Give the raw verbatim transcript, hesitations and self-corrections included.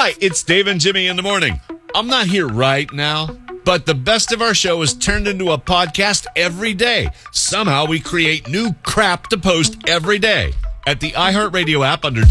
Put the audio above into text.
Hi, it's Dave and Jimmy in the morning. I'm not here right now, but the best of our show is turned into a podcast every day. Somehow we create new crap to post every day at the iHeartRadio app under